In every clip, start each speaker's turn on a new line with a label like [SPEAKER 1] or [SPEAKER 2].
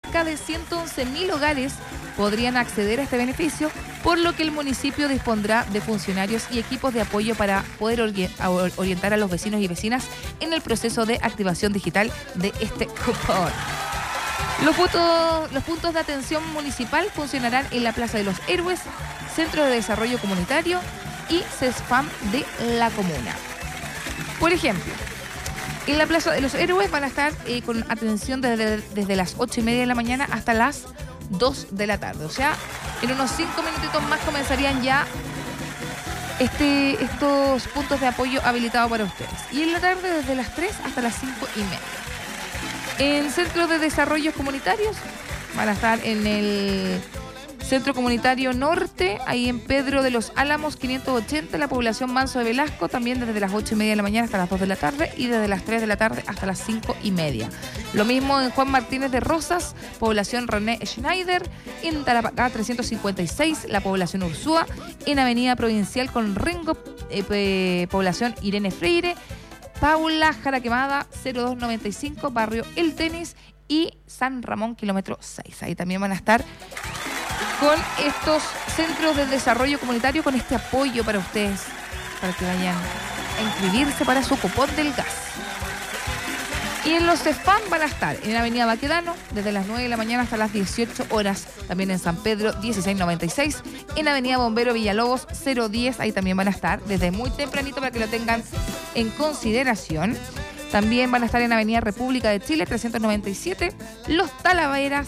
[SPEAKER 1] cerca de 111.000 hogares podrían acceder a este beneficio, por lo que el municipio dispondrá de funcionarios y equipos de apoyo para poder orientar a los vecinos y vecinas en el proceso de activación digital de este cupón. Los puntos de atención municipal funcionarán en la Plaza de los Héroes, Centro de Desarrollo Comunitario y CESFAM de la comuna. Por ejemplo, en la Plaza de los Héroes van a estar con atención desde las 8:30 de la mañana hasta las 2 de la tarde. O sea, en unos 5 minutitos más comenzarían ya estos puntos de apoyo habilitados para ustedes. Y en la tarde desde las 3 hasta las 5:30. En centros de desarrollo comunitarios van a estar en el Centro Comunitario Norte, ahí en Pedro de los Álamos 580, la población Manso de Velasco, también desde las 8:30 de la mañana hasta las 2 de la tarde y desde las 3 de la tarde hasta las 5:30. Lo mismo en Juan Martínez de Rosas, población René Schneider, en Tarapacá 356, la población Ursúa, en Avenida Provincial con Rengo, población Irene Freire, Paula Jara Quemada 0295, barrio El Tenis y San Ramón, kilómetro 6. Ahí también van a estar con estos centros de desarrollo comunitario, con este apoyo para ustedes, para que vayan a inscribirse para su cupón del gas. Y en los CESFAM van a estar en la avenida Baquedano, desde las 9 de la mañana hasta las 18 horas. También en San Pedro 1696, en avenida Bombero Villalobos 010, ahí también van a estar desde muy tempranito para que lo tengan en consideración. También van a estar en avenida República de Chile 397, Los Talaveras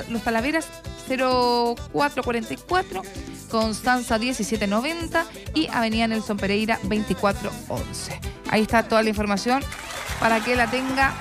[SPEAKER 1] 0444, Constanza 1790 y avenida Nelson Pereira 2411. Ahí está toda la información para que la tenga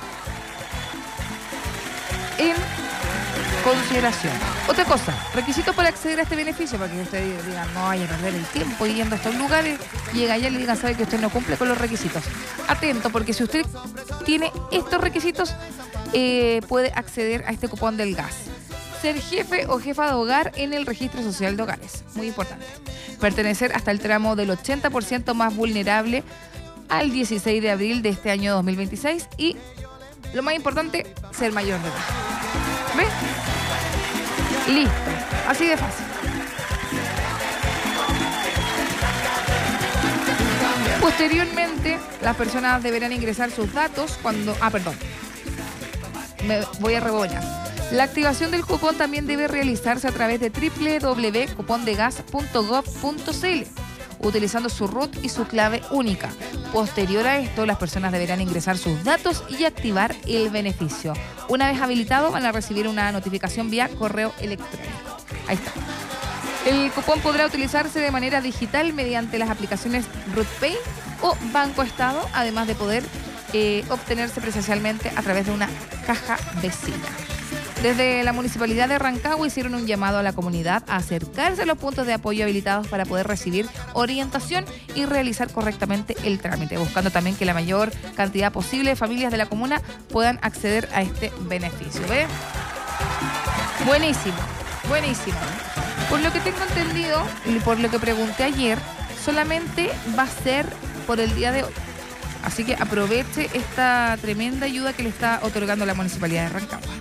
[SPEAKER 1] en consideración. Otra cosa, requisitos para acceder a este beneficio, para que ustedes digan, no vaya a perder el tiempo yendo a estos lugares, llega allá y le digan, sabe que usted no cumple con los requisitos. Atento, porque si usted tiene estos requisitos, puede acceder a este cupón del gas. Ser jefe o jefa de hogar en el registro social de hogares, muy importante. Pertenecer hasta el tramo del 80% más vulnerable al 16 de abril de este año 2026 y, lo más importante, ser mayor de edad. ¿Ves? Listo. Así de fácil. Posteriormente, las personas deberán ingresar sus datos cuando... Me voy a rebobinar. La activación del cupón también debe realizarse a través de www.cupondegas.gov.cl, utilizando su RUT y su clave única. Posterior a esto, las personas deberán ingresar sus datos y activar el beneficio. Una vez habilitado, van a recibir una notificación vía correo electrónico. Ahí está. El cupón podrá utilizarse de manera digital mediante las aplicaciones RUTPay o Banco Estado, además de poder obtenerse presencialmente a través de una caja vecina. Desde la Municipalidad de Rancagua hicieron un llamado a la comunidad a acercarse a los puntos de apoyo habilitados para poder recibir orientación y realizar correctamente el trámite, buscando también que la mayor cantidad posible de familias de la comuna puedan acceder a este beneficio. ¿Ves? Buenísimo, buenísimo. Por lo que tengo entendido y por lo que pregunté ayer, solamente va a ser por el día de hoy. Así que aproveche esta tremenda ayuda que le está otorgando la Municipalidad de Rancagua.